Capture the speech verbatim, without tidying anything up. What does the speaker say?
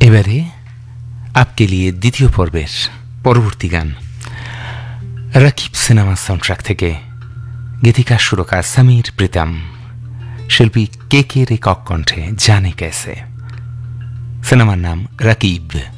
এবারে আপকে লিয়ে দ্বিতীয় পর্বের পরবর্তী গান রাকিব সিনেমার সাউন্ডট্র্যাক থেকে, গীতিকার সুরকার সমীর প্রীতম, শিল্পী কে কে রে কক কণ্ঠে জানে কেসে। সিনেমার নাম রাকিব।